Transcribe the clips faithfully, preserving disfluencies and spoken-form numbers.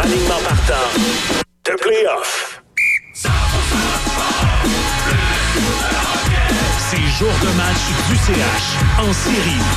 alignement partant de play-off. C'est jour de match du C H en série.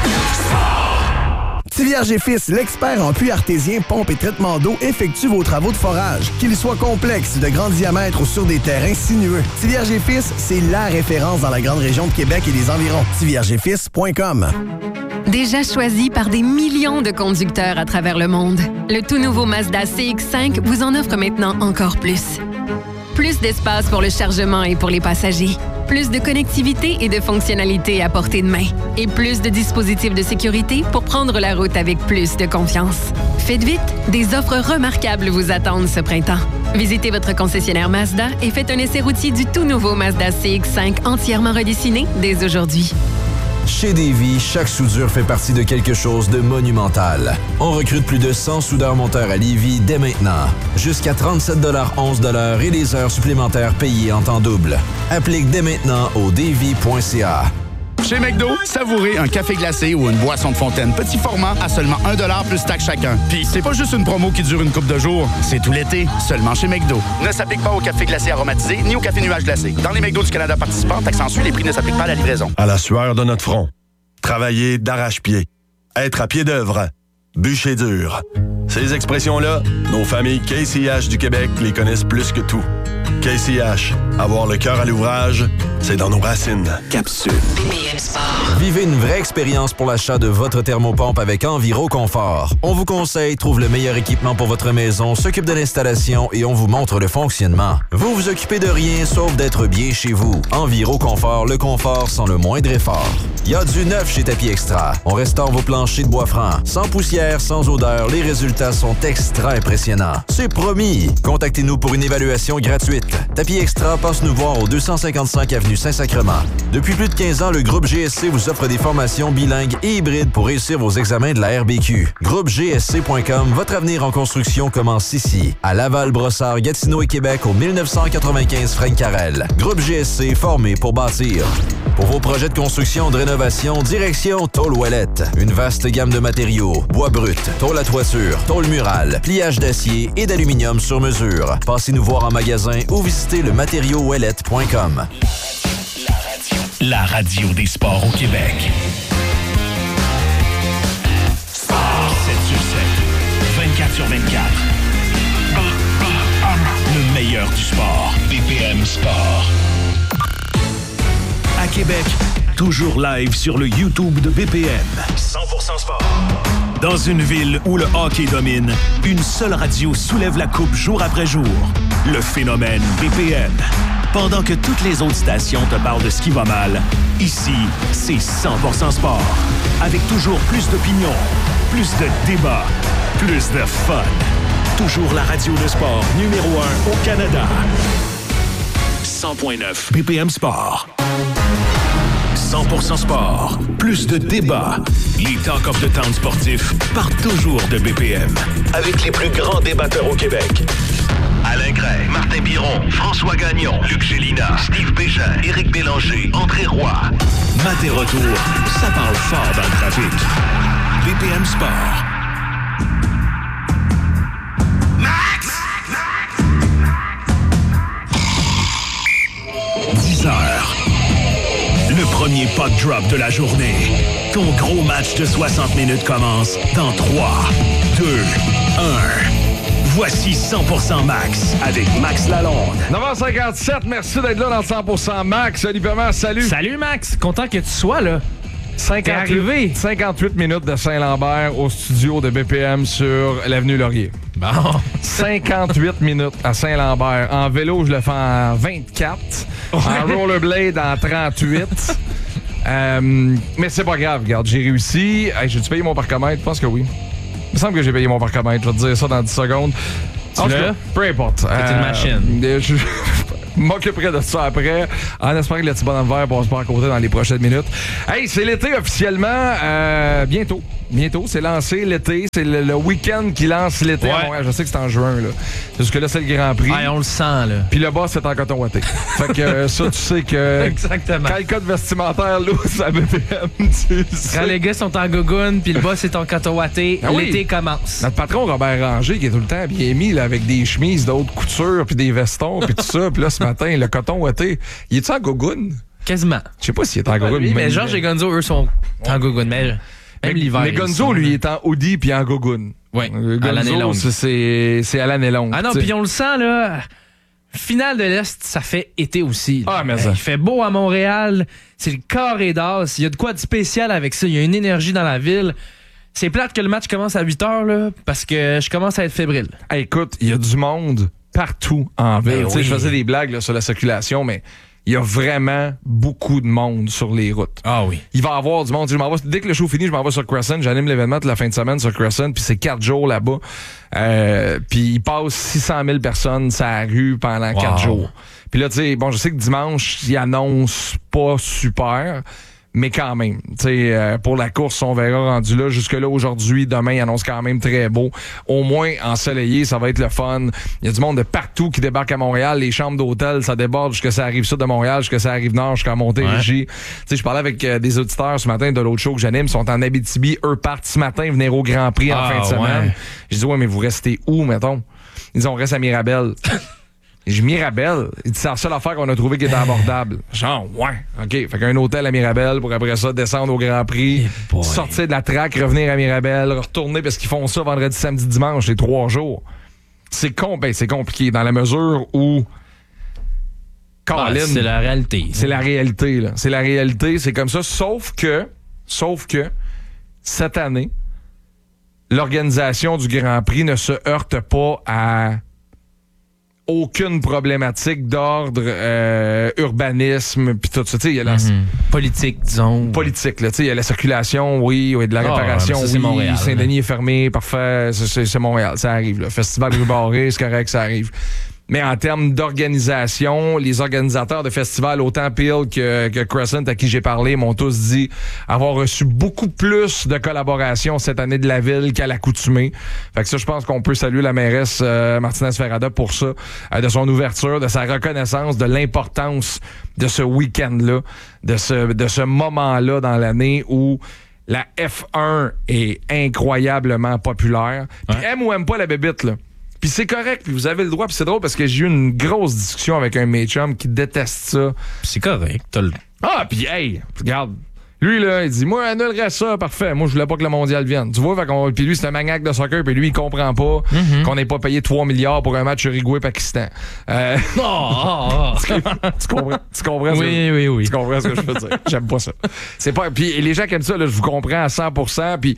Tivierge et Fils, l'expert en puits artésien, pompe et traitement d'eau, effectue vos travaux de forage. Qu'ils soient complexes, de grand diamètre ou sur des terrains sinueux. Tivierge et Fils, c'est la référence dans la grande région de Québec et les environs. tivierge et fils point com. Déjà choisi par des millions de conducteurs à travers le monde, le tout nouveau Mazda C X cinq vous en offre maintenant encore plus. Plus d'espace pour le chargement et pour les passagers. Plus de connectivité et de fonctionnalités à portée de main. Et plus de dispositifs de sécurité pour prendre la route avec plus de confiance. Faites vite, des offres remarquables vous attendent ce printemps. Visitez votre concessionnaire Mazda et faites un essai routier du tout nouveau Mazda C X cinq entièrement redessiné dès aujourd'hui. Chez Davy, chaque soudure fait partie de quelque chose de monumental. On recrute plus de cent soudeurs-monteurs à Lévis dès maintenant. Jusqu'à trente-sept dollars onze et des heures supplémentaires payées en temps double. Applique dès maintenant au davy point c a. Chez McDo, savourez un café glacé ou une boisson de fontaine petit format à seulement un dollar plus taxe chacun. Puis, c'est pas juste une promo qui dure une couple de jours, c'est tout l'été, seulement chez McDo. Ne s'applique pas au café glacé aromatisé ni au café nuage glacé. Dans les McDo du Canada participants, taxe en suit, les prix ne s'appliquent pas à la livraison. À la sueur de notre front, travailler d'arrache-pied, être à pied d'œuvre, bûcher dur. Ces expressions-là, nos familles K C H du Québec les connaissent plus que tout. K C H, avoir le cœur à l'ouvrage, c'est dans nos racines. Capsule. Vivez une vraie expérience pour l'achat de votre thermopompe avec Enviroconfort. On vous conseille, trouve le meilleur équipement pour votre maison, s'occupe de l'installation et on vous montre le fonctionnement. Vous vous occupez de rien sauf d'être bien chez vous. Enviroconfort, le confort sans le moindre effort. Il y a du neuf chez Tapis Extra. On restaure vos planchers de bois franc. Sans poussière, sans odeur, les résultats sont extra impressionnants. C'est promis! Contactez-nous pour une évaluation gratuite. Tapis Extra passe nous voir au deux cent cinquante-cinq avenue Saint-Sacrement. Depuis plus de quinze ans, le groupe G S C vous offre des formations bilingues et hybrides pour réussir vos examens de la R B Q. Groupe G S C point com, votre avenir en construction commence ici. À Laval, Brossard, Gatineau et Québec au mille neuf cent quatre-vingt-quinze Fresne-Carrel. Groupe G S C, formé pour bâtir. Pour vos projets de construction ou de rénovation, direction Tôle Ouellette. Une vaste gamme de matériaux. Bois brut, tôle à toiture, tôle murale, pliage d'acier et d'aluminium sur mesure. Passez nous voir en magasin ou visitez le matériau ouellette point com. La radio des sports au Québec. sept sur sept, vingt-quatre sur vingt-quatre. Le meilleur du sport. B P M Sport. À Québec, toujours live sur le YouTube de B P M. cent pour cent sport. Dans une ville où le hockey domine, une seule radio soulève la coupe jour après jour. Le phénomène B P M. Pendant que toutes les autres stations te parlent de ce qui va mal, ici, c'est cent pour cent sport. Avec toujours plus d'opinions, plus de débats, plus de fun. Toujours la radio de sport numéro un au Canada. cent point neuf B P M Sport. cent pour cent sport. Plus de débats. Les Talk of the Town sportifs partent toujours de B P M. Avec les plus grands débatteurs au Québec. Alain Gray, Martin Biron, François Gagnon, Luc Gélina, Steve Bégin, Éric Bélanger, André Roy. Mat et retour, ça parle fort dans le trafic. B P M Sport. Max! dix heures. Le premier puck drop de la journée. Ton gros match de soixante minutes commence dans trois, deux, un. Voici cent pour cent Max avec Max Lalonde. neuf heures cinquante-sept, merci d'être là dans cent pour cent Max. Salut Paiement, salut. Salut Max, content que tu sois là. cinquante-huit, cinquante-huit minutes de Saint-Lambert au studio de B P M sur l'avenue Laurier. Bon. cinquante-huit minutes à Saint-Lambert. En vélo, je le fais en vingt-quatre. Ouais. En rollerblade, en trente-huit. euh, mais c'est pas grave, regarde, j'ai réussi. Hey, j'ai-tu payé mon parcomètre? Je pense que oui. Il me semble que j'ai payé mon parcomètre. Je vais te dire ça dans dix secondes. En tout cas, peu importe. C'est euh, une machine. Je m'occuperai de ça après, en espérant que le petit bonhomme vert passe pas à côté dans les prochaines minutes. Hey, c'est l'été officiellement. Euh, bientôt. bientôt. C'est lancé l'été. C'est le, le week-end qui lance l'été Ouais. à Montréal. Je sais que c'est en juin, là. Parce que là, c'est le Grand Prix. Ouais, on le sent, là. Puis le boss, c'est en coton ouaté. Fait que euh, ça, tu sais que... Exactement. Quand le code vestimentaire lousse à B P M, tu sais. Quand les gars sont en gogoune, puis le boss est en coton ouaté, Ah oui. l'été commence. Notre patron Robert Ranger, qui est tout le temps bien mis là, avec des chemises d'autres coutures, puis des vestons, puis tout ça. Puis là, ce matin, le coton ouaté, il est-tu en gogoune? Quasiment. Je sais pas s'il est en gogoune. Lui, mais Georges et Gonzo, eux, sont en gogoune. Mais même Mais, l'hiver. mais ils Gonzo, sont- lui, il est en hoodie puis en gogoune. Oui, Euh, à l'année Gonzo, longue. c'est- c'est c'est à l'année longue. Ah non, t'sais. puis on le sent, là. Finale de l'Est, ça fait été aussi. là. Ah, mais Euh, ça. Il fait beau à Montréal. C'est le carré d'as. Il y a de quoi de spécial avec ça. Il y a une énergie dans la ville. C'est plate que le match commence à huit heures, là, parce que je commence à être fébrile. Hey, écoute, il y a du monde partout en ville. Ben Tu sais, oui. Je faisais des blagues là, sur la circulation, mais il y a vraiment beaucoup de monde sur les routes. Ah oui. Il va y avoir du monde. Je m'en vais- dès que le show finit, je m'en vais sur Crescent. J'anime l'événement toute la fin de semaine sur Crescent, puis c'est quatre jours là-bas. Euh, puis il passe six cent mille personnes sur la rue pendant quatre Wow. jours. Puis là, tu sais, bon, je sais que dimanche, il annonce pas super, mais quand même. Tu sais, euh, pour la course, on verra rendu là. Jusque-là, aujourd'hui, demain, il annonce quand même très beau. Au moins, ensoleillé, ça va être le fun. Il y a du monde de partout qui débarque à Montréal. Les chambres d'hôtel, ça déborde jusque ça arrive sud de Montréal, jusque ça arrive nord, jusqu'à Montérégie. Tu sais, je parlais avec euh, des auditeurs ce matin de l'autre show que j'anime. Ils sont en Abitibi. Eux partent ce matin venir au Grand Prix en Ah, fin de semaine. ouais. Je dis, ouais, mais vous restez où, mettons? Ils disent, on reste à Mirabel. Et je Mirabel, il dit, c'est la seule affaire qu'on a trouvé qui était abordable. Genre, ouais, OK. Fait qu'un hôtel à Mirabel pour après ça descendre au Grand Prix, boy. sortir de la traque, revenir à Mirabel, retourner parce qu'ils font ça vendredi, samedi, dimanche, les trois jours. C'est com- ben, c'est compliqué dans la mesure où Ah, Colin, c'est la réalité. c'est la réalité, là. C'est la réalité, c'est comme ça. Sauf que, sauf que, cette année, l'organisation du Grand Prix ne se heurte pas à aucune problématique d'ordre, euh, urbanisme, puis tout ça. Tu sais, il y a la Mhm. Politique, disons. politique, là. Tu sais, il y a la circulation, oui, oui, de la Ah, réparation, mais ça, c'est oui. Montréal, Saint-Denis est fermé, parfait. C'est, c'est- c'est Montréal, ça arrive, là. Festival rue Barré, c'est correct, ça arrive. Mais en termes d'organisation, les organisateurs de festivals, autant Peel que, que Crescent, à qui j'ai parlé, m'ont tous dit avoir reçu beaucoup plus de collaboration cette année de la ville qu'à l'accoutumée. Fait que ça, je pense qu'on peut saluer la mairesse euh, Martinez Ferrada pour ça, euh, de son ouverture, de sa reconnaissance, de l'importance de ce week-end-là, de ce, de ce moment-là dans l'année où la F un est incroyablement populaire. Puis aime ou aime pas la bébite, là. Puis c'est correct, puis vous avez le droit, puis c'est drôle parce que j'ai eu une grosse discussion avec un de mes chums qui déteste ça. C'est correct. T'as le... Ah, puis hey, regarde. Lui, là, il dit, moi, annulerais ça, parfait. Moi, je voulais pas que le mondial vienne. Tu vois, fait qu'on, puis lui, c'est un maniaque de soccer, puis lui, il comprend pas Mm-hmm. qu'on n'ait pas payé trois milliards pour un match Uruguay-Pakistan. Euh, Oh, oh, oh. tu comprends? Tu comprends? ce que- Oui, oui, oui. Tu comprends ce que je veux dire? J'aime pas ça. C'est pas, puis les gens qui aiment ça, là, je vous comprends à cent pour cent, puis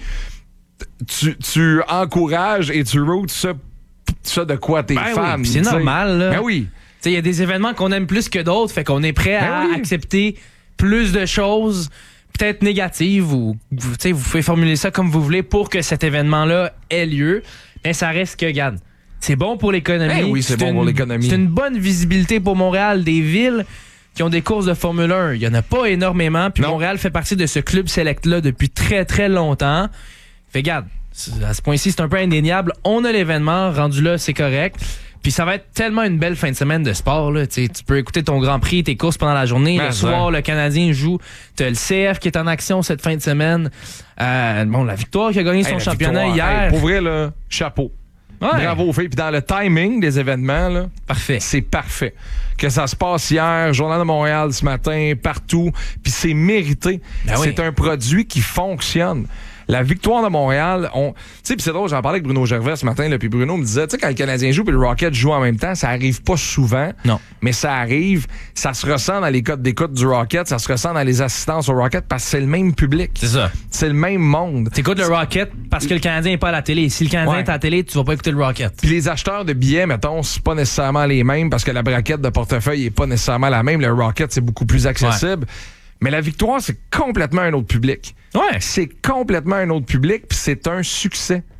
tu, tu encourages et tu routes ça, ça de quoi t'es Ben oui, fan. puis c'est tu sais. normal, là. Ben oui. Il y a des événements qu'on aime plus que d'autres, fait qu'on est prêt à Ben oui. accepter plus de choses, peut-être négatives, ou vous, tu sais, vous pouvez formuler ça comme vous voulez pour que cet événement-là ait lieu. Mais ça reste que, regarde, c'est bon pour l'économie. Ben oui, c'est bon une- pour l'économie. C'est une bonne visibilité pour Montréal, des villes qui ont des courses de Formule un. Il y en a pas énormément, puis Non. Montréal fait partie de ce club select-là depuis très, très longtemps. Fait, regarde, à ce point-ci, c'est un peu indéniable. On a l'événement, rendu là, c'est correct. Puis ça va être tellement une belle fin de semaine de sport. Là. Tu sais, tu peux écouter ton Grand Prix, tes courses pendant la journée. Ben, le soir, ouais. le Canadien joue. Tu as le C F qui est en action cette fin de semaine. Euh, bon, la Victoire qui a gagné Hey, son la championnat victoire. hier. Hey, pour vrai, là, chapeau. Ouais. Bravo aux filles. Puis dans le timing des événements, là, Parfait. c'est parfait. Que ça se passe hier, Journal de Montréal ce matin, partout. Puis c'est mérité. Ben oui. C'est un produit qui fonctionne. La victoire de Montréal, on, tu sais, puis c'est drôle, j'en parlais avec Bruno Gervais ce matin, là, puis Bruno me disait, tu sais, quand le Canadien joue puis le Rocket joue en même temps, ça arrive pas souvent. Non. Mais ça arrive, ça se ressent dans les codes d'écoute du Rocket, ça se ressent dans les assistances au Rocket parce que c'est le même public. C'est ça. C'est le même monde. T'écoutes le Rocket parce que le Canadien n'est pas à la télé. Si le Canadien Ouais. est à la télé, tu vas pas écouter le Rocket. Puis les acheteurs de billets, mettons, c'est pas nécessairement les mêmes parce que la braquette de portefeuille est pas nécessairement la même. Le Rocket, c'est beaucoup plus accessible. Mais la victoire, c'est complètement un autre public. Ouais. C'est complètement un autre public, puis c'est un succès.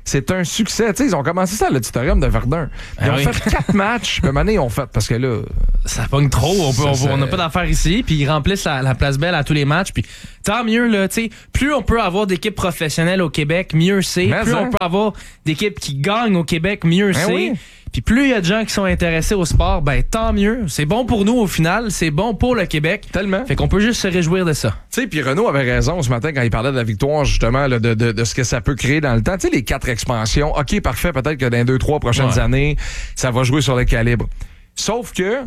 C'est un succès. Tu sais, ils ont commencé ça à l'auditorium de Verdun. Ils Ah ont oui. fait quatre matchs. Puis, année, ils ont fait, parce que là... Ça pogne trop. On peut- Ça, on ça- on n'a pas d'affaires ici. Puis ils remplissent la, la place belle à tous les matchs. Puis tant mieux, là. Tu sais, plus on peut avoir d'équipes professionnelles au Québec, mieux c'est. Mais Plus hein. on peut avoir d'équipes qui gagnent au Québec, mieux Ben c'est. oui. Puis plus il y a de gens qui sont intéressés au sport, ben tant mieux. C'est bon pour nous au final. C'est bon pour le Québec. Tellement. Fait qu'on peut juste se réjouir de ça. Tu sais, puis Renaud avait raison ce matin quand il parlait de la victoire, justement, là, de, de, de ce que ça peut créer dans le temps. Tu sais, les quatre expansions, OK, parfait, peut-être que dans les deux, trois prochaines Ouais. années, ça va jouer sur le calibre. Sauf que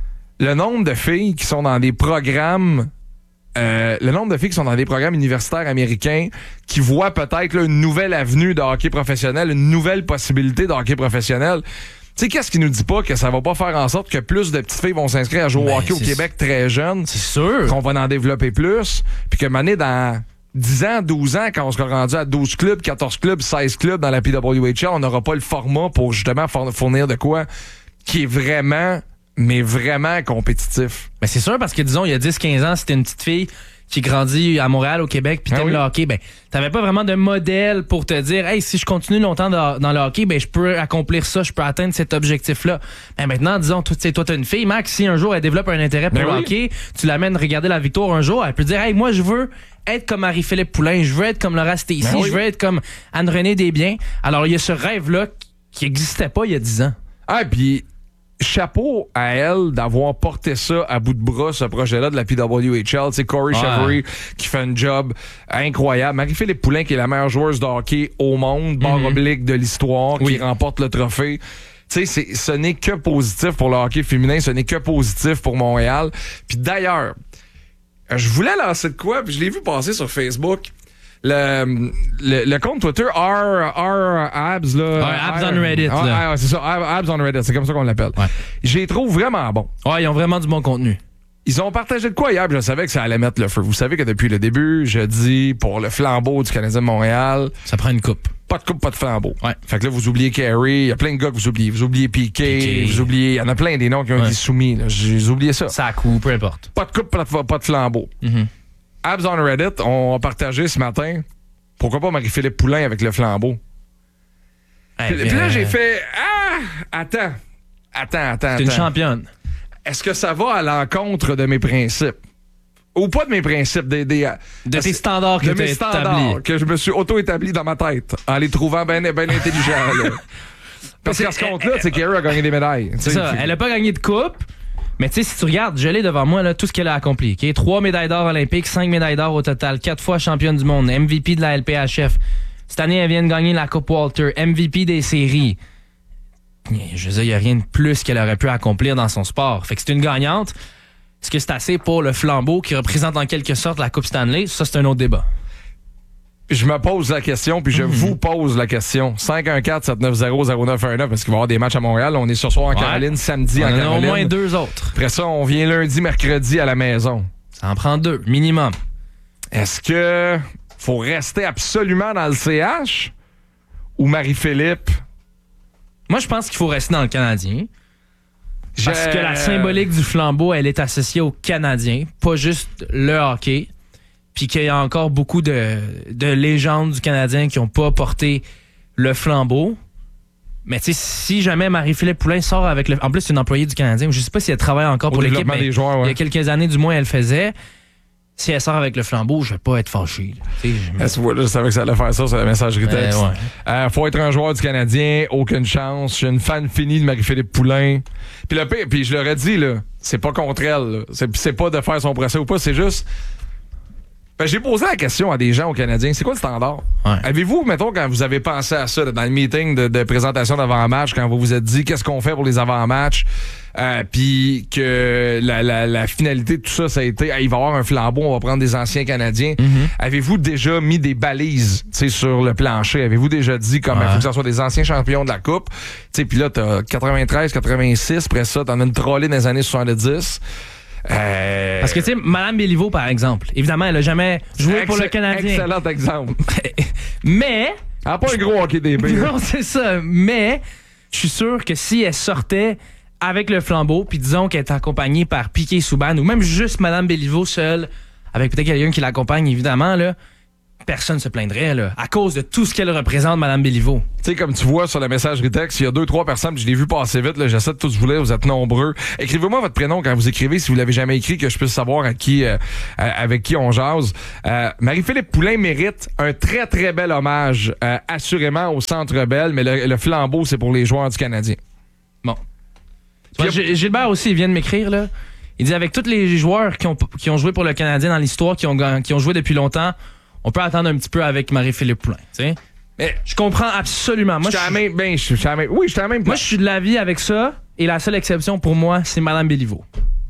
le nombre de filles qui sont dans des programmes... Euh, le nombre de filles qui sont dans des programmes universitaires américains qui voient peut-être là, une nouvelle avenue de hockey professionnel, une nouvelle possibilité de hockey professionnel. Tu sais, qu'est-ce qui nous dit pas que ça va pas faire en sorte que plus de petites filles vont s'inscrire à jouer Ben, au hockey au c'est Québec très jeunes? C'est sûr. Qu'on va en développer plus, puis que mané dans dix ans, douze ans, quand on sera rendu à douze clubs, quatorze clubs, seize clubs dans la P W H L, on n'aura pas le format pour justement four- fournir de quoi qui est vraiment, mais vraiment compétitif. Ben c'est sûr parce que disons il y a dix quinze ans, c'était une petite fille qui grandit à Montréal au Québec puis Ah t'aimes oui. le hockey, ben t'avais pas vraiment de modèle pour te dire hey si je continue longtemps dans, dans le hockey, ben je peux accomplir ça, je peux atteindre cet objectif-là. Ben maintenant disons toi tu sais toi t'as une fille Max, si un jour elle développe un intérêt pour Ben le oui. hockey, tu l'amènes regarder la victoire un jour, elle peut dire hey moi je veux être comme Marie-Philippe Poulain, je veux être comme Laura Stacey, Ben oui. je veux être comme Anne-Renée Desbiens. Alors il y a ce rêve là qui existait pas il y a dix ans. Ah, puis chapeau à elle d'avoir porté ça à bout de bras, ce projet-là de la P W H L. C'est Corey Ouais. Chevery qui fait un job incroyable. Marie-Philippe Poulain, qui est la meilleure joueuse de hockey au monde, barre oblique de l'histoire, Oui. qui remporte le trophée. Tu sais, c'est- ce n'est que positif pour le hockey féminin, ce n'est que positif pour Montréal. Puis d'ailleurs, euh, je voulais lancer de quoi, puis je l'ai vu passer sur Facebook. Le, le, le compte Twitter R, R Abs là, Ouais, Abs R- on Reddit, Ah, là. ah, c'est ça, Ab- Abs on Reddit, c'est comme ça qu'on l'appelle. Ouais. Je les trouve vraiment bons. Ouais, ils ont vraiment du bon contenu. Ils ont partagé de quoi hier, puis je savais que ça allait mettre le feu. Vous savez que depuis le début, je dis pour le flambeau du Canadien de Montréal, Ça prend une coupe. pas de coupe, pas de flambeau. Ouais. Fait que là, vous oubliez Carey, il y a plein de gars que vous oubliez. Vous oubliez Piqué, Piqué. vous oubliez, il y en a plein des noms qui ont Ouais. été soumis. là. J'ai oublié ça. Ça a coup, peu importe. Pas de coupe, pas de, pas de flambeau. Mhm. Abs on Reddit, on a partagé ce matin. Pourquoi pas Marie-Philippe Poulain avec le flambeau? Hey, Puis là, euh, j'ai fait Ah! Attends. Attends, attends, C'est une attends. championne. Est-ce que ça va à l'encontre de mes principes? Ou pas de mes principes, des, des, De tes standards que de tu mes as standards établis. que je me suis auto-établi dans ma tête en les trouvant bien ben intelligents. là. Parce C'est- qu'à ce compte-là, c'est Carey a gagné des médailles. C'est ça. Elle a pas gagné de coupe. Mais tu sais, si tu regardes, je l'ai devant moi, là, tout ce qu'elle a accompli. Okay? Trois médailles d'or olympiques, cinq médailles d'or au total, quatre fois championne du monde, M V P de la L P H F. Cette année, elle vient de gagner la Coupe Walter, M V P des séries. Je veux dire, il n'y a rien de plus qu'elle aurait pu accomplir dans son sport. Fait que c'est une gagnante. Est-ce que c'est assez pour le flambeau qui représente en quelque sorte la Coupe Stanley? Ça, c'est un autre débat. Je me pose la question, puis je Mhm. vous pose la question. cinq un quatre sept neuf zéro zéro neuf un neuf, parce qu'il va y avoir des matchs à Montréal. On est ce soir en Ouais. Caroline, samedi On en en a Caroline. au moins deux autres. Après ça, on vient lundi, mercredi à la maison. Ça en prend deux, minimum. Est-ce que faut rester absolument dans le C H ou Marie-Philippe? Moi, je pense qu'il faut rester dans le Canadien. Parce Je- que la symbolique du flambeau, elle est associée aux Canadiens, pas juste le hockey. Puis qu'il y a encore beaucoup de, de légendes du Canadien qui n'ont pas porté le flambeau. Mais tu sais, si jamais Marie-Philippe Poulain sort avec le... En plus, c'est une employée du Canadien. Je sais pas si elle travaille encore Au pour l'équipe, développement mais des joueurs, ouais. il y a quelques années, du moins, elle le faisait. Si elle sort avec le flambeau, je vais pas être fâché. là. Tu sais, je- Est-ce que je savais que ça allait faire ça sur la messagerie Ben, texte. ouais. Euh, faut être un joueur du Canadien, aucune chance. Je suis une fan finie de Marie-Philippe Poulain. Puis le pire, puis je l'aurais dit, là, c'est pas contre elle. là. C'est, c'est pas de faire son procès ou pas, c'est juste. Ben, j'ai posé la question à des gens au Canadien, c'est quoi le standard? Ouais. Avez-vous, mettons, quand vous avez pensé à ça, là, dans le meeting de, de présentation d'avant-match, quand vous vous êtes dit qu'est-ce qu'on fait pour les avant-matchs, euh, puis que la, la, la finalité de tout ça, ça a été, ah, il va y avoir un flambeau, on va prendre des anciens Canadiens. Mm-hmm. Avez-vous déjà mis des balises, tu sais, sur le plancher? Avez-vous déjà dit comme il Ouais. faut que ce soit des anciens champions de la Coupe? Tu sais, puis là, t'as quatre-vingt-treize, quatre-vingt-six, après ça, t'en as une trollée dans les années soixante-dix. Euh... Parce que, tu sais, Madame Béliveau, par exemple, évidemment, elle a jamais joué pour le Excell- Canadien. Excellent exemple. Mais... Elle a pas un gros hockey des billes. Non, c'est ça. Mais je suis sûr que si elle sortait avec le flambeau, puis disons qu'elle est accompagnée par Piqué Souban, ou même juste Madame Béliveau seule, avec peut-être quelqu'un qui l'accompagne, évidemment, là, personne se plaindrait, là, à cause de tout ce qu'elle représente, Mme Béliveau. Tu sais, comme tu vois sur le messagerie texte, il y a deux, trois personnes, puis je l'ai vu passer vite, là, j'essaie de tous vous lire, vous êtes nombreux. Écrivez-moi votre prénom quand vous écrivez, si vous l'avez jamais écrit, que je puisse savoir à qui, euh, avec qui on jase. Euh, Marie-Philippe Poulain mérite un très, très bel hommage, euh, assurément au Centre Bell, mais le, le flambeau, c'est pour les joueurs du Canadien. Bon. Puis, G- Gilbert aussi, il vient de m'écrire, là. Il dit, avec tous les joueurs qui ont, qui ont joué pour le Canadien dans l'histoire, qui ont, qui ont joué depuis longtemps, on peut attendre un petit peu avec Marie-Philippe Poulain, tu sais. Mais je comprends absolument. Moi, je suis même, ben, je suis même, oui, je suis à même. Moi, je suis de l'avis avec ça, et la seule exception pour moi, c'est Mme Béliveau.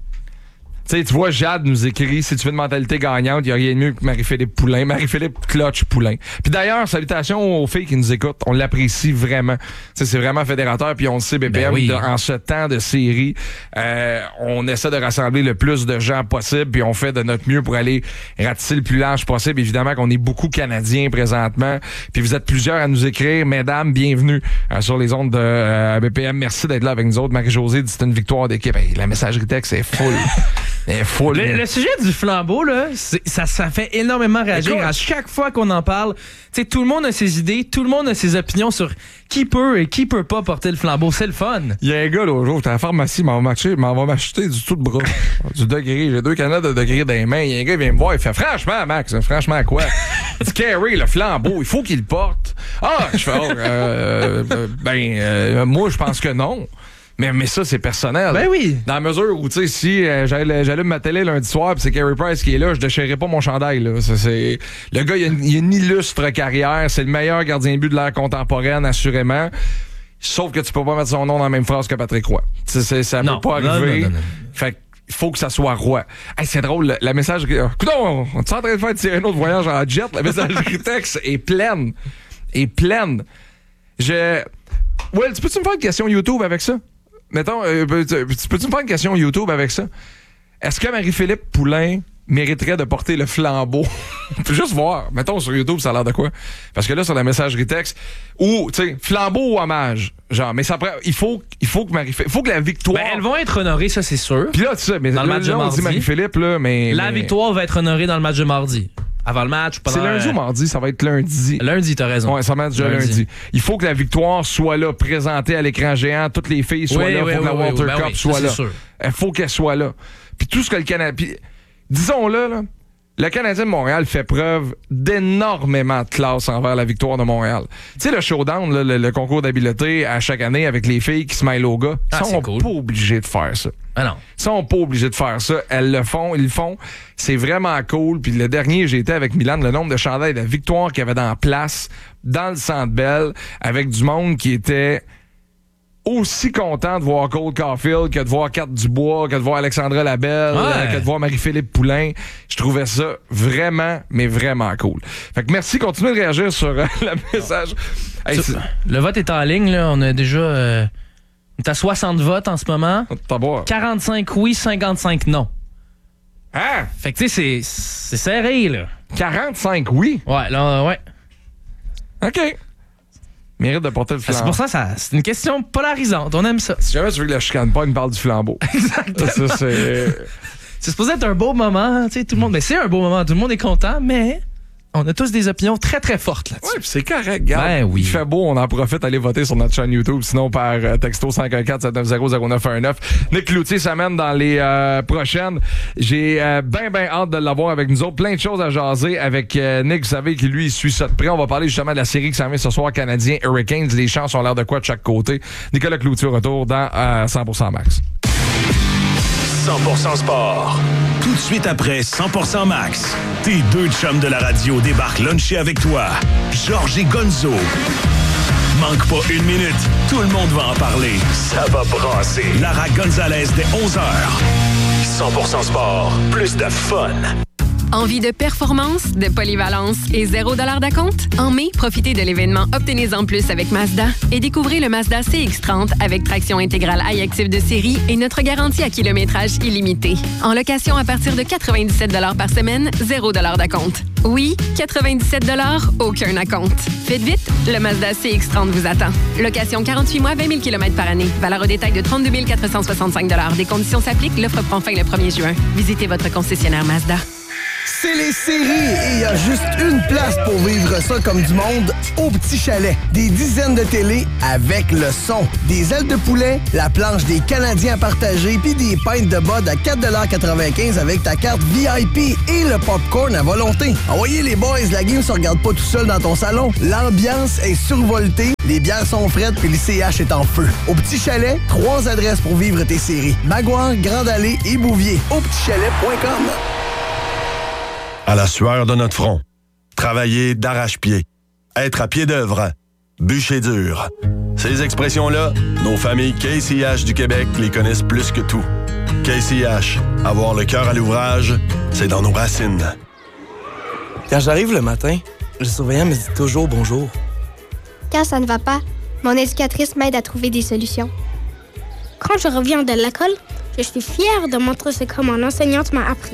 Tu sais, tu vois, Jade nous écrit, si tu veux une mentalité gagnante, il n'y a rien de mieux que Marie-Philippe Poulain. Marie-Philippe Clutch Poulain. Puis d'ailleurs, salutations aux filles qui nous écoutent. On l'apprécie vraiment. Tu sais, c'est vraiment fédérateur. Puis on le sait, B P M, ben oui. de, en ce temps de série, euh, on essaie de rassembler le plus de gens possible. Puis on fait de notre mieux pour aller ratisser le plus large possible. Évidemment qu'on est beaucoup Canadiens présentement. Puis vous êtes plusieurs à nous écrire. Mesdames, bienvenue euh, sur les ondes de euh, B P M. Merci d'être là avec nous autres. Marie-Josée dit c'est une victoire d'équipe. Hey, la messagerie texte est full. Full, le, le sujet du flambeau, là, ça, ça fait énormément réagir. Écoute, à chaque fois qu'on en parle, tu sais, tout le monde a ses idées, tout le monde a ses opinions sur qui peut et qui peut pas porter le flambeau. C'est le fun. Il y a un gars, l'autre jour, j'étais à la pharmacie, m'en va m'acheter du tout de bras. Du degré. J'ai deux canettes de degré dans les mains. Il y a un gars, il vient me voir, il fait franchement, Max, franchement, quoi? Il dit, Carey, le flambeau, il faut qu'il le porte. Ah, je fais, oh, euh, euh, ben, euh, moi, je pense que non. Mais, mais ça, c'est personnel. Ben oui. Dans la mesure où, tu sais, si euh, j'allume ma télé lundi soir pis c'est Carey Price qui est là, je déchirerai pas mon chandail, là. Ça, c'est... Le gars, il a, une, il a une illustre carrière. C'est le meilleur gardien de but de l'ère contemporaine, assurément. Sauf que tu peux pas mettre son nom dans la même phrase que Patrick Roy. C'est, c'est, ça non, peut pas arriver. Non, non, non, non. Fait il faut que ça soit Roy. Hey, c'est drôle, la, la message... Coudon, on est en train de faire tirer notre voyage en jet. La messagerie texte est pleine. Est pleine. Je... Well, tu peux-tu me faire une question YouTube avec ça? Mettons, euh, peux-tu, peux-tu me faire une question YouTube avec ça? Est-ce que Marie-Philippe Poulain mériterait de porter le flambeau? On peut juste voir. Mettons, sur YouTube, ça a l'air de quoi? Parce que là, sur la messagerie texte, ou, tu sais, flambeau ou hommage. Genre, mais ça il faut, il faut que Marie-Philippe, il faut que la victoire... Ben, elles vont être honorées, ça, c'est sûr. Puis là, tu sais, mais dans là, le match là, de on mardi. dit Marie-Philippe, là, mais... La mais... victoire va être honorée dans le match de mardi. Avant le match, pendant... C'est lundi ou mardi? Ça va être lundi. Lundi, t'as raison. Ouais, ça va être déjà lundi. lundi. Il faut que la victoire soit là, présentée à l'écran géant. Toutes les filles soient oui, là oui, pour oui, que la oui, Walter oui, Cup oui, soit là. Sûr. Il faut qu'elle soit là. Puis tout ce que le Canada... Puis, disons-le, là, le Canadien de Montréal fait preuve d'énormément de classe envers la victoire de Montréal. Tu sais, le showdown, là, le, le concours d'habileté à chaque année avec les filles qui se mêlent aux gars, ils ah, sont cool. pas obligés de faire ça. Ah non. Ils sont pas obligés de faire ça. Elles le font, ils le font. C'est vraiment cool. Puis le dernier, j'ai été avec Milan, le nombre de chandails de victoire qu'il y avait dans la place, dans le Centre Bell, avec du monde qui était aussi content de voir Cole Caulfield que de voir Kat Dubois, que de voir Alexandra Labelle, ouais. euh, que de voir Marie-Philippe Poulain. Je trouvais ça vraiment, mais vraiment cool. Fait que merci, continuez de réagir sur euh, le message. Hey, le vote est en ligne, là. On a déjà... Euh, on est à soixante votes en ce moment. quarante-cinq oui, cinquante-cinq non. Hein? Fait que tu sais, c'est, c'est serré, là. quarante-cinq oui? Ouais, là, ouais. OK. Mérite de porter le flambeau. C'est pour ça, ça c'est une question polarisante. On aime ça. Si jamais tu veux que la chicane pas, il me parle du flambeau. Exactement. Ça, c'est... c'est supposé être un beau moment, tu sais, tout le monde. Mais c'est un beau moment, tout le monde est content, mais on a tous des opinions très très fortes là-dessus. Oui, c'est correct, regarde. Ben oui. Il fait beau, on en profite, allez voter sur notre chaîne YouTube, sinon par euh, texto cinq un quatre sept neuf zéro zéro neuf un neuf. Nick Cloutier s'amène dans les euh, prochaines. J'ai euh, ben ben hâte de l'avoir avec nous autres. Plein de choses à jaser avec euh, Nick, vous savez qu'il lui il suit ça de près. On va parler justement de la série qui s'en vient ce soir, Canadien Hurricanes. Les chances ont l'air de quoi de chaque côté. Nicolas Cloutier au retour dans euh, cent pour cent Max. cent pour cent Sport. Tout de suite après cent pour cent Max, tes deux chums de la radio débarquent luncher avec toi. Georges et Gonzo. Manque pas une minute, tout le monde va en parler. Ça va brasser. Lara Gonzalez dès onze heures. cent pour cent Sport, plus de fun. Envie de performance, de polyvalence et zéro dollar d'acompte? En mai, profitez de l'événement Obtenez-en plus avec Mazda et découvrez le Mazda C X trente avec traction intégrale iActive de série et notre garantie à kilométrage illimité. En location à partir de quatre-vingt-dix-sept dollars par semaine, zéro dollar d'acompte. Oui, quatre-vingt-dix-sept dollars, aucun acompte. Faites vite, le Mazda C X trente vous attend. Location quarante-huit mois, vingt mille kilomètres par année. Valeur au détail de trente-deux mille quatre cent soixante-cinq dollars. Des conditions s'appliquent, l'offre prend fin le premier juin. Visitez votre concessionnaire Mazda. C'est les séries et il y a juste une place pour vivre ça comme du monde au Petit Chalet. Des dizaines de télés avec le son, des ailes de poulet, la planche des Canadiens à partager puis des pintes de bud à quatre quatre-vingt-quinze avec ta carte V I P et le popcorn à volonté. Envoyez les boys, la game se regarde pas tout seul dans ton salon. L'ambiance est survoltée, les bières sont fraîches puis le C H est en feu. Au Petit Chalet, trois adresses pour vivre tes séries. Maguire, Grande Allée et Bouvier. Au petit chalet point com. À la sueur de notre front. Travailler d'arrache-pied. Être à pied d'œuvre. Bûcher dur. Ces expressions-là, nos familles K C H du Québec les connaissent plus que tout. K C H, avoir le cœur à l'ouvrage, c'est dans nos racines. Quand j'arrive le matin, le surveillant me dit toujours bonjour. Quand ça ne va pas, mon éducatrice m'aide à trouver des solutions. Quand je reviens de l'école, je suis fière de montrer ce que mon enseignante m'a appris.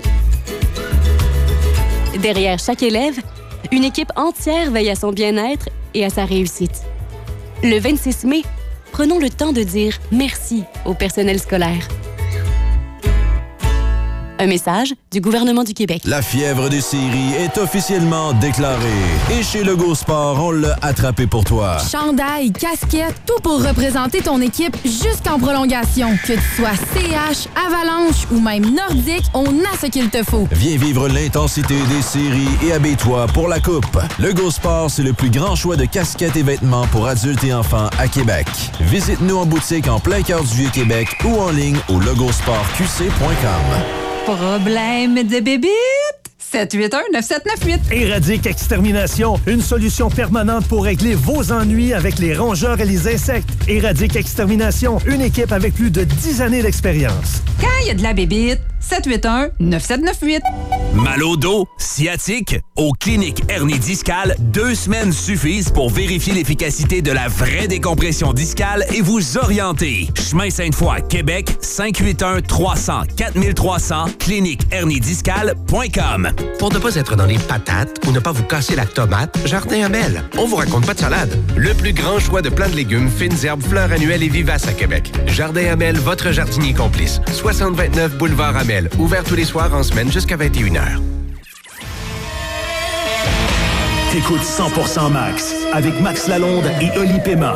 Derrière chaque élève, une équipe entière veille à son bien-être et à sa réussite. Le vingt-six mai, prenons le temps de dire merci au personnel scolaire. Un message du gouvernement du Québec. La fièvre des séries est officiellement déclarée. Et chez Lego Sport, on l'a attrapé pour toi. Chandail, casquette, tout pour représenter ton équipe jusqu'en prolongation. Que tu sois C H, Avalanche ou même Nordique, on a ce qu'il te faut. Viens vivre l'intensité des séries et habille-toi pour la coupe. Lego Sport, c'est le plus grand choix de casquettes et vêtements pour adultes et enfants à Québec. Visite-nous en boutique en plein cœur du Vieux-Québec ou en ligne au logosport q c point com. Problème de bébite? sept huit un neuf sept neuf huit. Éradique Extermination, une solution permanente pour régler vos ennuis avec les rongeurs et les insectes. Éradique Extermination, une équipe avec plus de dix années d'expérience. Quand il y a de la bébite, sept huit un neuf sept neuf huit. Mal au dos, sciatique, aux cliniques hernie discale, deux semaines suffisent pour vérifier l'efficacité de la vraie décompression discale et vous orienter. Chemin Sainte-Foy, Québec, cinq huit un trois zéro zéro quatre trois zéro zéro, clinique hernie discale point com. Pour ne pas être dans les patates ou ne pas vous casser la tomate, Jardin Hamel. On vous raconte pas de salade. Le plus grand choix de plants de légumes, fines herbes, fleurs annuelles et vivaces à Québec. Jardin Hamel, votre jardinier complice. soixante vingt-neuf boulevard Hamel. Ouvert tous les soirs en semaine jusqu'à vingt et une heures. T'écoutes cent pour cent Max avec Max Lalonde et Oli Pema.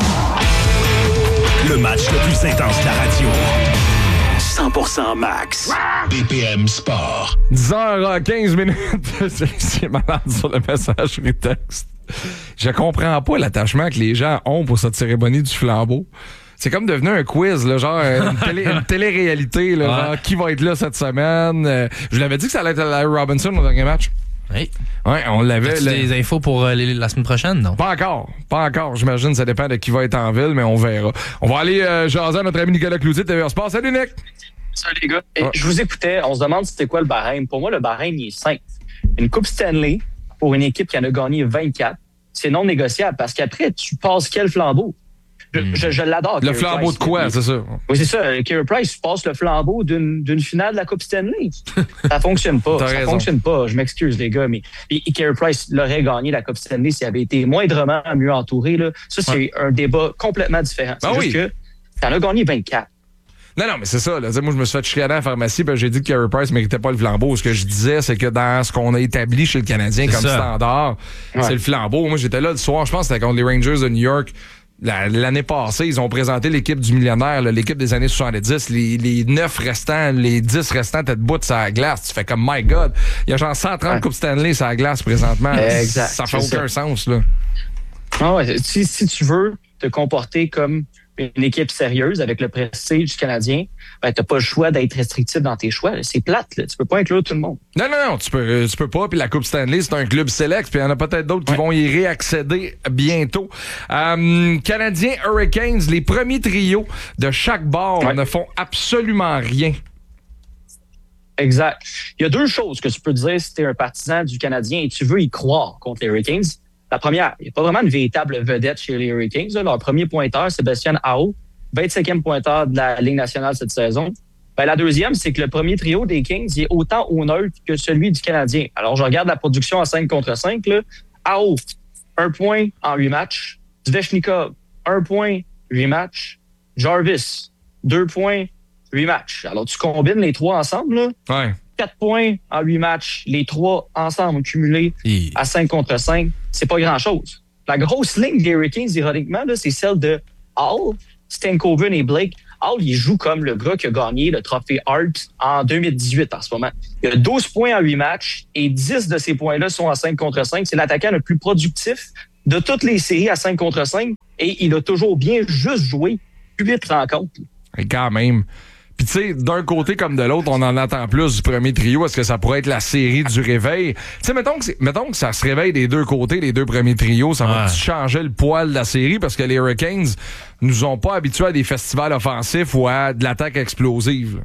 Le match le plus intense de la radio. cent pour cent Max. B P M Sport. dix heures quinze minutes. C'est malade sur le messagerie texte. Je comprends pas l'attachement que les gens ont pour cette cérémonie du flambeau. C'est comme devenu un quiz, là, genre une, télé, une télé-réalité. Là, ouais. Genre, qui va être là cette semaine? Euh, je vous l'avais dit que ça allait être Larry Robinson au dernier match. Oui. Ouais, on l'avait. As-tu des infos pour euh, les, la semaine prochaine, non? Pas encore. Pas encore. J'imagine ça dépend de qui va être en ville, mais on verra. On va aller euh, jaser à notre ami Nicolas Cloutier de T V R Sport. Salut, Nick! Salut, les gars. Et ouais. Je vous écoutais. On se demande c'était quoi le barème. Pour moi, le barème, il est simple. Une Coupe Stanley pour une équipe qui en a gagné vingt-quatre, c'est non négociable parce qu'après, tu passes quel flambeau? Je, mm. je, je l'adore. Le flambeau Price, de quoi, mais, c'est ça? Oui, c'est ça. Carey Price, tu passes le flambeau d'une, d'une finale de la Coupe Stanley. Ça fonctionne pas. T'as ça raison. fonctionne pas. Je m'excuse, les gars, mais et, et Carey Price l'aurait gagné la Coupe Stanley s'il avait été moindrement mieux entouré. Là. Ça, c'est ouais. un débat complètement différent. C'est ah, juste oui. que t'en as gagné vingt-quatre. Non, non, mais c'est ça. Là. Moi, je me suis fait chicaner à la pharmacie, ben, j'ai dit que Carey Price méritait pas le flambeau. Ce que je disais, c'est que dans ce qu'on a établi chez le Canadien c'est comme ça. Standard, ouais. c'est le flambeau. Moi, j'étais là le soir, je pense que c'était contre les Rangers de New York. La, l'année passée, ils ont présenté l'équipe du millionnaire, là, l'équipe des années soixante-dix. Les, les neuf restants, les dix restants étaient debout sur la glace. Tu fais comme, my God, il y a genre cent trente ouais. Coupes Stanley sur la glace présentement. Exact. Ça fait aucun ça. sens, là. Ah ouais, si, si tu veux te comporter comme une équipe sérieuse avec le prestige du Canadien, ben, t'as pas le choix d'être restrictif dans tes choix. Là. C'est plate, là. Tu peux pas inclure tout le monde. Non, non, non, tu peux, tu peux pas. Puis la Coupe Stanley, c'est un club select. Puis il y en a peut-être d'autres ouais. qui vont y réaccéder bientôt. Euh, Canadiens, Hurricanes, les premiers trios de chaque bord ouais. ne font absolument rien. Exact. Il y a deux choses que tu peux dire si t'es un partisan du Canadien et tu veux y croire contre les Hurricanes. La première, il n'y a pas vraiment une véritable vedette chez les Hurricanes. Là. Leur premier pointeur, Sébastien Aho, vingt-cinquième pointeur de la Ligue nationale cette saison. Ben, la deuxième, c'est que le premier trio des Kings il est autant au neutre que celui du Canadien. Alors, je regarde la production à cinq contre cinq. Là. Aho, un point en huit matchs. Svechnikov, un point, huit matchs. Jarvis, deux points, huit matchs. Alors, tu combines les trois ensemble, là. Ouais. quatre points en huit matchs, les trois ensemble cumulés Et... à cinq contre cinq, c'est pas grand-chose. La grosse ligne des Hurricanes, ironiquement, là, c'est celle de Hall, Stankoven et Blake. Hall, il joue comme le gars qui a gagné le trophée Hart en deux mille dix-huit en ce moment. Il a douze points en huit matchs et dix de ces points-là sont à cinq contre cinq. C'est l'attaquant le plus productif de toutes les séries à cinq contre cinq et il a toujours bien juste joué huit rencontres. Et quand même. Puis tu sais, d'un côté comme de l'autre, on en attend plus du premier trio. Est-ce que ça pourrait être la série du réveil? Tu sais, mettons, mettons que ça se réveille des deux côtés, les deux premiers trios, ça va ouais. changer le poil de la série parce que les Hurricanes nous ont pas habitués à des festivals offensifs ou à de l'attaque explosive.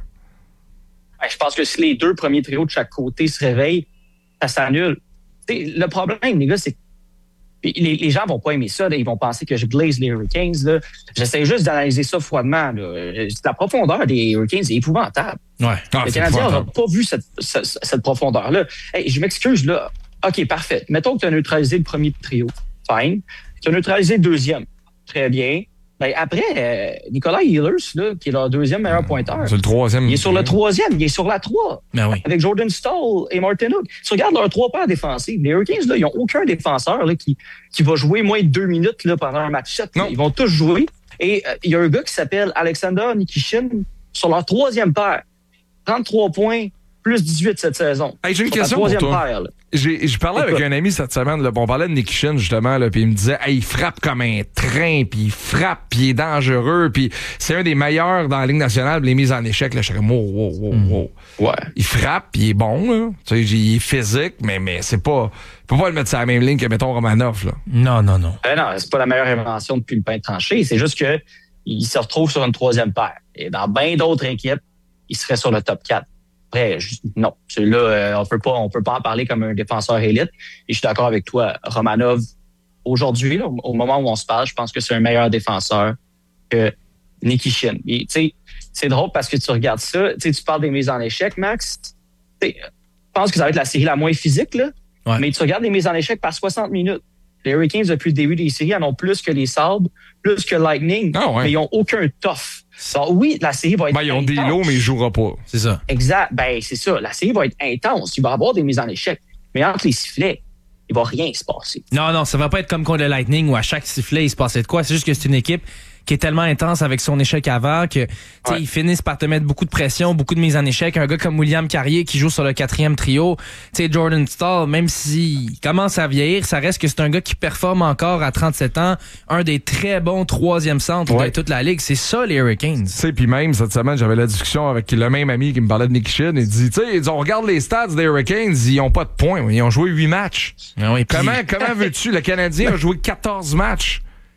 Ouais, je pense que si les deux premiers trios de chaque côté se réveillent, ça s'annule. T'sais, le problème, les gars, c'est que Les, les gens vont pas aimer ça. Là. Ils vont penser que je glaze les Hurricanes. Là. J'essaie juste d'analyser ça froidement. Là. La profondeur des Hurricanes est épouvantable. Ouais. Ah, le Canadien n'aura pas vu cette, cette, cette profondeur-là. Hey, je m'excuse. Là. OK, parfait. Mettons que tu as neutralisé le premier trio. Fine. Tu as neutralisé le deuxième. Très bien. Ben, après, euh, Nicolas Ehlers, là, qui est leur deuxième meilleur pointeur. C'est le troisième. Il est sur le troisième. Il est sur la trois. Ben oui. Avec Jordan Staal et Martin Hook. Si tu regardes leurs trois paires défensives, les Hurricanes, là, ils n'ont aucun défenseur là, qui, qui va jouer moins de deux minutes là, pendant un match sept. Ils vont tous jouer. Et euh, il y a un gars qui s'appelle Alexander Nikishin sur leur troisième paire. trente-trois points, plus dix-huit cette saison. Hey, j'ai une question pour toi. Paire, j'ai, j'ai parlé avec un ami cette semaine, là, on parlait de Nikishin justement, là, puis il me disait hey, il frappe comme un train, puis il frappe, puis il est dangereux, puis c'est un des meilleurs dans la Ligue nationale, les mises en échec. Là, je serais wow, wow, wow, wow. Ouais. Il frappe, puis il est bon, là. Tu sais, il est physique, mais, mais c'est pas. Tu peux pas le mettre sur la même ligne que, mettons, Romanov. Là. Non, non, non. Euh, non, c'est pas la meilleure invention depuis le pain tranché. C'est juste que il se retrouve sur une troisième paire. Et dans bien d'autres équipes, il serait sur le top quatre. Après, je, non, celui-là, euh, on peut pas, on peut pas en parler comme un défenseur élite. Et je suis d'accord avec toi, Romanov, aujourd'hui, là, au moment où on se parle, je pense que c'est un meilleur défenseur que Nikishin. Tu sais, c'est drôle parce que tu regardes ça, tu parles des mises en échec, Max. Je pense que ça va être la série la moins physique, là. Ouais. Mais tu regardes les mises en échec par soixante minutes. Les Hurricanes, depuis le début des séries, en ont plus que les Sabres, plus que Lightning, ah ouais. mais ils n'ont aucun tough. Donc, oui, la série va être ben, ils ont intense. Des lots, mais ils ne joueront pas. C'est ça. Exact. Ben, c'est ça. La série va être intense. Il va y avoir des mises en échec. Mais entre les sifflets, il ne va rien se passer. Non, non, ça ne va pas être comme contre le Lightning où à chaque sifflet, il se passait de quoi. C'est juste que c'est une équipe qui est tellement intense avec son échec avant que ouais. ils finissent par te mettre beaucoup de pression, beaucoup de mises en échec. Un gars comme William Carrier qui joue sur le quatrième trio, tu sais Jordan Staal, même s'il commence à vieillir, ça reste que c'est un gars qui performe encore à trente-sept ans, un des très bons troisième centres ouais. de toute la ligue. C'est ça les Hurricanes. Tu sais, puis même cette semaine, j'avais la discussion avec le même ami qui me parlait de Nikishin. Il dit, tu sais, on regarde les stats des Hurricanes, ils ont pas de points, ils ont joué huit matchs. Ah oui, comment pis... comment veux-tu? Le Canadien a joué quatorze matchs.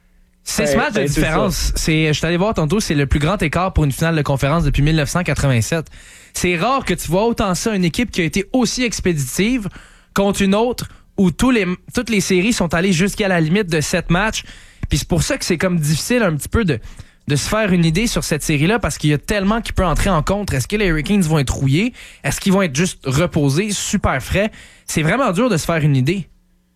Six ouais, matchs de différence. C'est, je suis allé voir tantôt, c'est le plus grand écart pour une finale de conférence depuis dix-neuf cent quatre-vingt-sept. C'est rare que tu vois autant ça, une équipe qui a été aussi expéditive contre une autre où tous les, toutes les séries sont allées jusqu'à la limite de sept matchs. Puis c'est pour ça que c'est comme difficile un petit peu de, de se faire une idée sur cette série-là parce qu'il y a tellement qui peut entrer en contre. Est-ce que les Hurricanes vont être rouillés? Est-ce qu'ils vont être juste reposés, super frais? C'est vraiment dur de se faire une idée.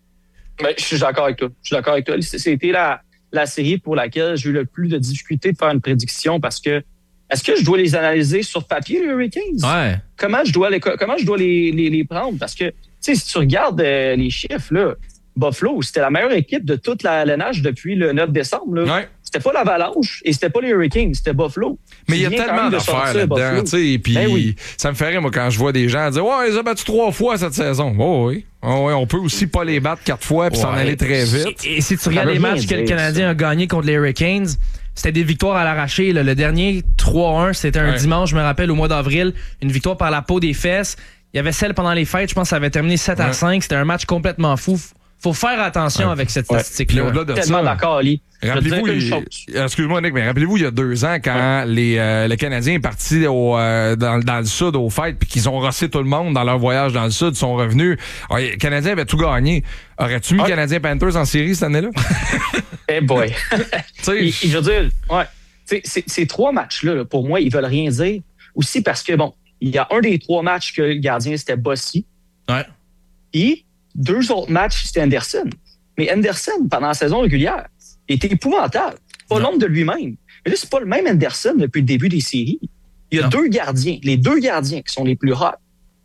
Ben, je suis d'accord avec toi. Je suis d'accord avec toi. C'était la... la série pour laquelle j'ai eu le plus de difficulté de faire une prédiction parce que est-ce que je dois les analyser sur papier, les Hurricanes? Ouais. Comment je dois les, comment je dois les, les, les prendre? Parce que, tu sais, si tu regardes euh, les chiffres, là, Buffalo, c'était la meilleure équipe de toute la L N H depuis le neuf décembre. Là. Ouais. C'était pas l'Avalanche et c'était pas les Hurricanes, c'était Buffalo. Mais il y a tellement d'affaires là-dedans, tu sais, et puis ben oui. ça me fait rire, moi, quand je vois des gens dire « Ouais, ils ont battu trois fois cette saison. » Oh oui. Oh oui, on peut aussi pas les battre quatre fois puis ouais. s'en aller très vite. Et, et si tu regardes les matchs que le Canadien ça. a gagné contre les Hurricanes, c'était des victoires à l'arraché. Là. Le dernier trois un, c'était un ouais. dimanche, je me rappelle, au mois d'avril, une victoire par la peau des fesses. Il y avait celle pendant les fêtes, je pense que ça avait terminé sept ouais. à cinq. C'était un match complètement fou. Faut faire attention ouais. avec cette ouais. statistique-là. Au-delà de Tellement ça, d'accord, Ali. Rappelez-vous, il, excuse-moi Nick, mais rappelez-vous il y a deux ans quand ouais. les euh, le Canadien est parti au, euh, dans, dans le sud aux fêtes puis qu'ils ont rossé tout le monde dans leur voyage dans le sud, sont revenus. Le Canadien avait tout gagné. Aurais-tu mis ouais. Canadien Panthers en série cette année-là? Eh hey boy. il, il veut dire, ouais. T'sais, ces, ces trois matchs-là, là, pour moi, ils veulent rien dire. Aussi parce que, bon, il y a un des trois matchs que le gardien, c'était Bossy. Ouais. Et deux autres matchs, c'était Anderson. Mais Anderson, pendant la saison régulière, il était épouvantable. Pas l'ombre de lui-même. Mais là, c'est pas le même Anderson depuis le début des séries. Il y a non. deux gardiens, les deux gardiens qui sont les plus hot.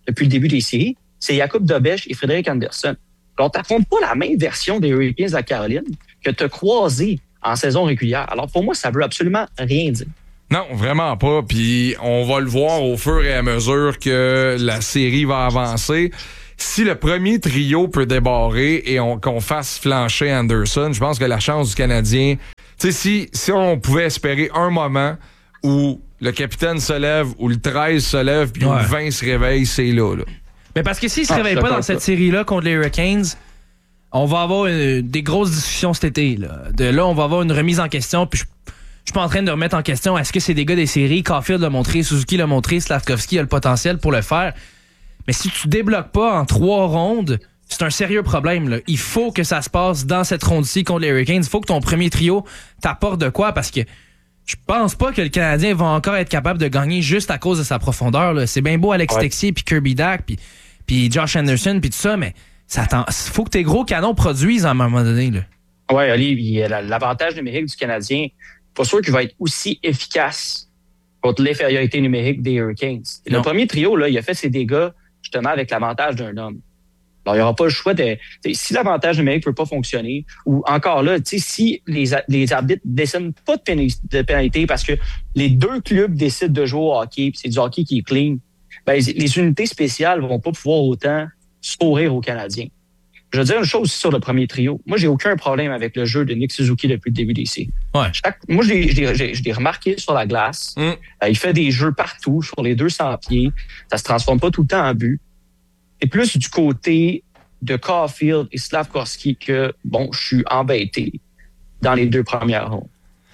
depuis le début des séries, c'est Jakub Dobeš et Frédéric Andersen. Alors, tu n'affrontes pas la même version des Hurricanes de la Caroline que tu as croisé en saison régulière. Alors, pour moi, ça veut absolument rien dire. Non, vraiment pas. Puis on va le voir au fur et à mesure que la série va avancer. Si le premier trio peut débarrer et on, qu'on fasse flancher Anderson, je pense que la chance du Canadien... Tu sais, si, si on pouvait espérer un moment où le capitaine se lève, où le treize se lève, puis ouais. où le vingt se réveille, c'est là, là. Mais parce que s'il se ah, réveille pas dans cette série-là contre les Hurricanes, on va avoir une, des grosses discussions cet été. Là. De là, on va avoir une remise en question, puis je Je suis pas en train de remettre en question est-ce que c'est des gars des séries. Caulfield l'a montré, Suzuki l'a montré, Slavkovski a le potentiel pour le faire. Mais si tu débloques pas en trois rondes, c'est un sérieux problème. Là. Il faut que ça se passe dans cette ronde-ci contre les Hurricanes. Il faut que ton premier trio t'apporte de quoi parce que je pense pas que le Canadien va encore être capable de gagner juste à cause de sa profondeur. Là. C'est bien beau Alex ouais. Texier, puis Kirby Dach, puis, puis Josh Anderson, puis tout ça, mais ça faut que tes gros canons produisent à un moment donné. Oui, Olivier, l'avantage numérique du Canadien, pas sûr qu'il va être aussi efficace contre l'infériorité numérique des Hurricanes. Et le premier trio, là, il a fait ses dégâts justement avec l'avantage d'un homme. Alors, il n'y aura pas le choix de... Si l'avantage numérique ne peut pas fonctionner, ou encore là, si les, les arbitres ne décident pas de, pénalité, de pénalité parce que les deux clubs décident de jouer au hockey, puis c'est du hockey qui est clean, ben, les unités spéciales ne vont pas pouvoir autant sourire aux Canadiens. Je veux dire une chose sur le premier trio. Moi, j'ai aucun problème avec le jeu de Nick Suzuki depuis le début des séries. Ouais. Chaque, moi, je l'ai, je, l'ai, je l'ai remarqué sur la glace. Mm. Euh, il fait des jeux partout, sur les deux cents pieds. Ça se transforme pas tout le temps en but. C'est plus du côté de Caulfield et Slavkovski que, bon, je suis embêté dans les deux premières rondes.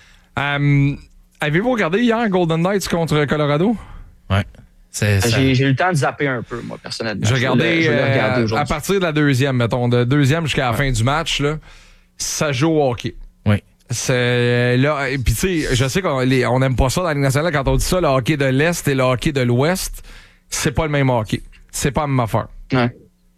Um, avez-vous regardé hier Golden Knights contre Colorado? Ouais. C'est, j'ai, j'ai eu le temps de zapper un peu, moi, personnellement. J'ai regardé euh, à partir de la deuxième, mettons, de deuxième jusqu'à la ouais. fin du match, là, ça joue au hockey. Oui. C'est là, et puis tu sais, je sais qu'on les, on aime pas ça dans la Ligue nationale quand on dit ça, le hockey de l'Est et le hockey de l'Ouest, c'est pas le même hockey. C'est pas la même affaire. Ouais.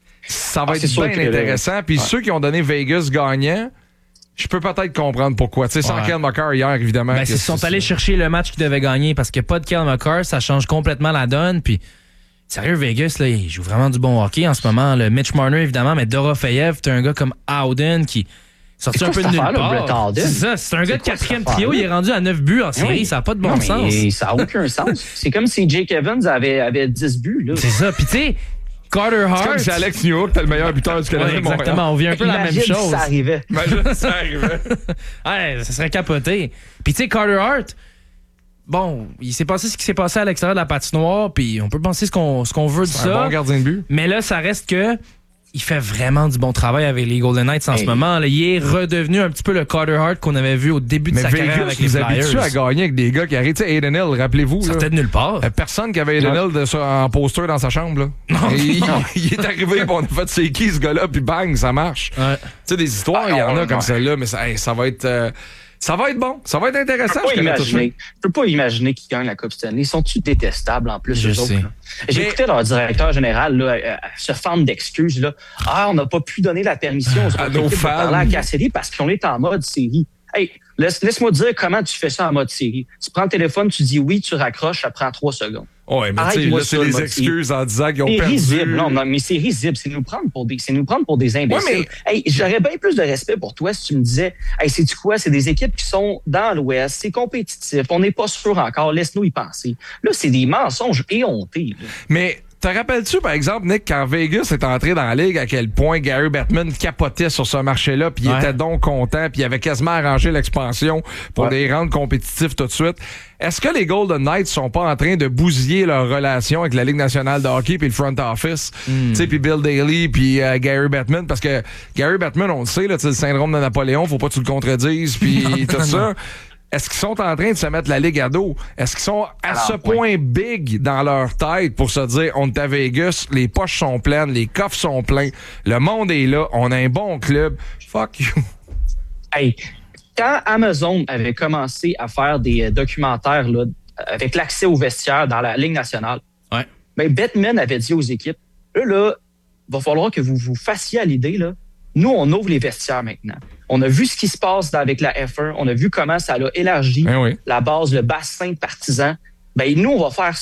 Ça va ah, être bien intéressant. Le... Puis ouais. ceux qui ont donné Vegas gagnant, je peux peut-être comprendre pourquoi. Tu sais, sans ouais. Kyle McCarr hier, évidemment. Ben, ils sont allés chercher le match qu'ils devaient gagner parce que pas de Kyle McCarr, ça change complètement la donne. Puis, sérieux, Vegas, là, il joue vraiment du bon hockey en ce moment. Le Mitch Marner, évidemment, mais Dorofeyev, t'as un gars comme Howden qui sorti un peu de nulle part. C'est ça, c'est un c'est gars de quatrième trio, il est rendu à neuf buts en série, oui. ça n'a pas de bon non, sens. Ça n'a aucun sens. C'est comme si Jake Evans avait, avait dix buts. Là. C'est ça, puis tu sais, Carter Hart. C'est comme si Alex Newhook, t'es le meilleur buteur du Canada. Ouais, exactement, on vit un peu Imagine la même chose. Si ça arrivait. Imagine si ça arrivait. Ouais, ça serait capoté. Puis tu sais, Carter Hart, bon, il s'est passé ce qui s'est passé à l'extérieur de la patinoire, puis on peut penser ce qu'on, ce qu'on veut de c'est ça. Un bon gardien de but. Mais là, ça reste que il fait vraiment du bon travail avec les Golden Knights en hey. ce moment. Là, il est redevenu un petit peu le Carter Hart qu'on avait vu au début de mais sa Vegas, carrière avec les Flyers. Flyers. Vous habituez à gagner avec des gars qui arrivent. Tu sais, Aiden Hill, rappelez-vous. Ça là, de nulle part. Personne qui avait Aiden Hill de, en poster dans sa chambre. Là. Non. Et il, il est arrivé, on a fait c'est qui ce gars-là, puis bang, ça marche. Ouais. Tu sais, des histoires, il ah, y en a ouais. comme celle-là, mais ça, hey, ça va être... Euh, Ça va être bon. Ça va être intéressant. Je peux pas imaginer, je peux pas imaginer qu'ils gagnent la Coupe Stanley. Ils sont-tu détestables en plus, je eux sais. autres? J'ai Mais... écouté leur directeur général là, euh, se fendre d'excuses. Là. Ah, on n'a pas pu donner la permission aux à nos fans de parler à Cassidy parce qu'on est en mode série. Hey, laisse, laisse-moi dire comment tu fais ça en mode série. Tu prends le téléphone, tu dis oui, tu raccroches, ça prend trois secondes. Ouais, mais tu sais, c'est les excuses en disant qu'ils ont c'est perdu. Risible. Non, non, mais c'est risible. C'est nous prendre pour des, c'est nous prendre pour des imbéciles. Ouais, mais... Hey, j'aurais bien plus de respect pour toi si tu me disais, hey, c'est-tu quoi? C'est des équipes qui sont dans l'Ouest, c'est compétitif, on n'est pas sûr encore, laisse-nous y penser. Là, c'est des mensonges éhontés. Là. Mais... Te rappelles-tu, par exemple, Nick, quand Vegas est entré dans la Ligue, à quel point Gary Bettman capotait sur ce marché-là, puis il ouais. était donc content, puis il avait quasiment arrangé l'expansion pour ouais. les rendre compétitifs tout de suite. Est-ce que les Golden Knights sont pas en train de bousiller leur relation avec la Ligue nationale de hockey puis le front office, mm. tu sais, puis Bill Daly puis euh, Gary Bettman, parce que Gary Bettman, on le sait, là, tu sais, le syndrome de Napoléon, faut pas que tu le contredises, puis tout ça. Est-ce qu'ils sont en train de se mettre la Ligue à dos? Est-ce qu'ils sont à Alors, ce point ouais. big dans leur tête pour se dire, on est à Vegas, les poches sont pleines, les coffres sont pleins, le monde est là, on a un bon club, fuck you. Hey, quand Amazon avait commencé à faire des documentaires là, avec l'accès aux vestiaires dans la Ligue nationale, ouais. ben Bettman avait dit aux équipes, là, là, il va falloir que vous vous fassiez à l'idée, là, nous, on ouvre les vestiaires maintenant. On a vu ce qui se passe avec la F un. On a vu comment ça a élargi ben oui. la base, le bassin de partisans. Ben, nous, on va faire ça.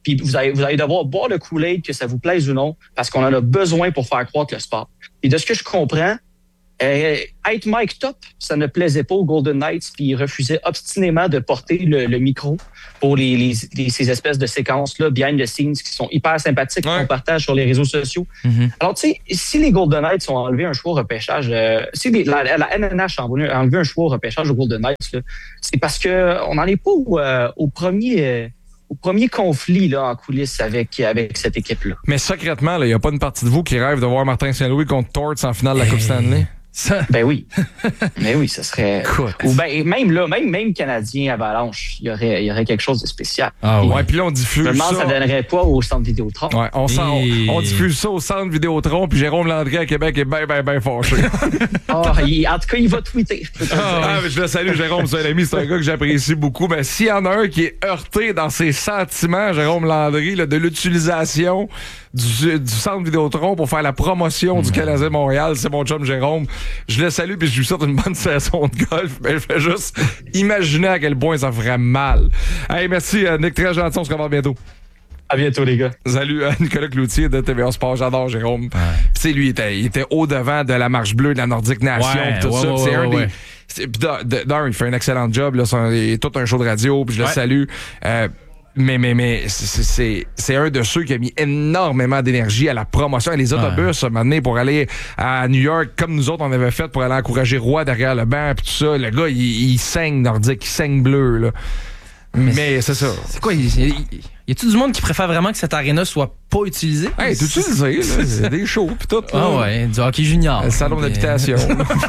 puis vous allez, vous allez devoir boire le Kool-Aid, que ça vous plaise ou non, parce qu'on en a besoin pour faire croître le sport. Et de ce que je comprends, euh, être Mike Top, ça ne plaisait pas aux Golden Knights, puis ils refusaient obstinément de porter le, le micro pour les, les, les, ces espèces de séquences-là, behind the scenes, qui sont hyper sympathiques, ouais. qu'on partage sur les réseaux sociaux. Mm-hmm. Alors, tu sais, si les Golden Knights ont enlevé un choix au repêchage, euh, si les, la, la N H a enlevé un choix au repêchage aux Golden Knights, là, c'est parce qu'on n'en est pas au, euh, au premier... Euh, au premier conflit là, en coulisses avec, avec cette équipe-là. Mais secrètement, il n'y a pas une partie de vous qui rêve de voir Martin Saint-Louis contre Torts en finale de la Coupe Stanley? Ça... Ben oui. Ben oui, ça serait... Écoute. Ou ben, même là, même, même Canadien Avalanche, il y aurait, il y aurait quelque chose de spécial. Ah ouais, puis là, on diffuse ça. Je me demande ça. ça donnerait quoi au Centre Vidéotron? Ouais, on, sent, Et... on, on diffuse ça au Centre Vidéotron, puis Jérôme Landry à Québec est bien, bien, bien fâché. oh, il, en tout cas, il va tweeter. Je, peux te ah, ah, mais je le salue, Jérôme, c'est un ami, c'est un gars que j'apprécie beaucoup. Mais s'il y en a un qui est heurté dans ses sentiments, Jérôme Landry, là, de l'utilisation du, du Centre Vidéotron pour faire la promotion mmh. du Canadien Montréal, c'est mon chum Jérôme. Je le salue, puis je lui souhaite une bonne saison de golf, mais je fais juste imaginer à quel point ça ferait mal. Hey, merci, Nick, très gentil, on se revoit bientôt. À bientôt, les gars. Salut à Nicolas Cloutier de T V A Sport. J'adore Jérôme. Ouais. Tu sais, lui, il était, il était au-devant de la marche bleue de la Nordique Nation. Ouais, tout ouais, ça. Ouais, c'est ouais, un ouais. des. Puis d'un, il fait un excellent job. Là, il est tout un show de radio, puis je le ouais. salue. Euh, Mais, mais, mais, c'est, c'est, c'est un de ceux qui a mis énormément d'énergie à la promotion et les autobus, ouais. maintenant, pour aller à New York, comme nous autres, on avait fait pour aller encourager Roy derrière le banc, puis tout ça. Le gars, il, il saigne nordique, il saigne bleu, là. Mais, mais c'est, c'est ça. C'est quoi? Il, il, y a-tu du monde qui préfère vraiment que cette aréna soit pas utilisée? Hey, c'est utilisé, là. C'est des shows, pis tout, là. Ah ouais, du hockey junior. Le salon mais... d'habitation.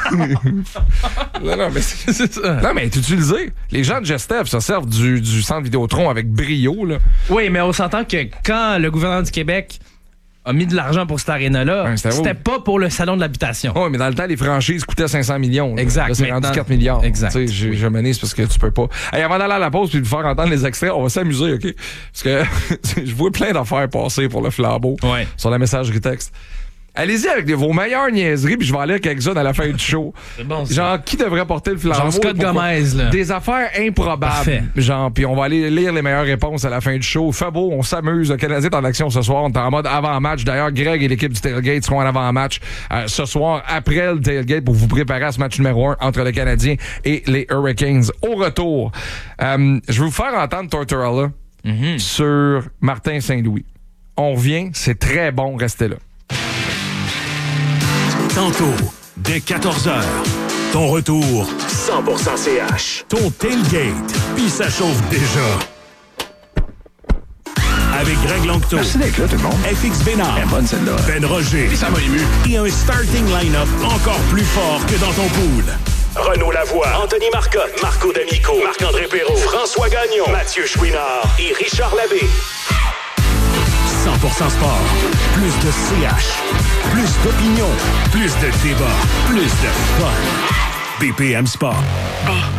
non, non, mais c'est, c'est ça. Non, mais c'est utilisé. Les gens de Gestev se servent du, du Centre Vidéotron avec brio, là. Oui, mais on s'entend que quand le gouvernement du Québec a mis de l'argent pour cette aréna-là, ouais, c'était, c'était pas pour le salon de l'habitation. Oui, mais dans le temps, les franchises coûtaient cinq cents millions. Là. Exact. Là, c'est rendu quatre milliards. Exact. Tu sais, je, je menise parce que tu peux pas. Hey, avant d'aller à la pause puis de faire entendre les extraits, on va s'amuser, OK? Parce que je vois plein d'affaires passer pour le flambeau ouais. sur la messagerie texte. Allez-y avec des, vos meilleures niaiseries, puis je vais aller avec quelques-unes à la fin du show. C'est bon, ça. Genre, qui devrait porter le flambeau? Genre Scott Gomez, là. Des affaires improbables. Parfait. Genre, puis on va aller lire les meilleures réponses à la fin du show. Fabo, on s'amuse. Le Canadien est en action ce soir. On est en mode avant-match. D'ailleurs, Greg et l'équipe du Tailgate seront en avant-match euh, ce soir, après le Tailgate, pour vous préparer à ce match numéro un entre le Canadien et les Hurricanes. Au retour, euh, je vais vous faire entendre Tortorella mm-hmm. sur Martin Saint-Louis. On revient. C'est très bon. Restez là. Tantôt, dès quatorze heures, ton retour cent pour cent C H. Ton tailgate, puis ça chauffe déjà. Avec Greg Longto. Merci d'être là, tout le monde. F X Bénard. Elle est bonne, celle-là. Ben Roger. Et ça m'a ému. Et un starting line-up encore plus fort que dans ton pool. Renaud Lavoie, Anthony Marcotte, Marco D'Amico, Marc-André Perrault, François Gagnon, Mathieu Chouinard et Richard Labbé. cent pour cent sport. Plus de C H. Plus d'opinion. Plus de débat. Plus de fun. B P M Sport.